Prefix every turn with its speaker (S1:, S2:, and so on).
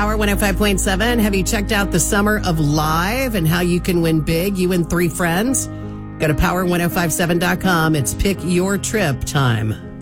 S1: Power 105.7. Have you checked out the Summer of Live and how you can win big? You and 3 friends. Go to power1057.com. It's pick your trip time.